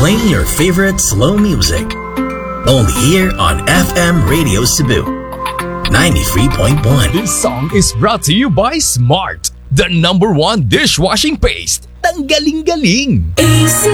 playing your favorite slow music. Only here on FM Radio Cebu 93.1. This song is brought to you by Smart, the #1 dishwashing paste. Tanggaling-galing!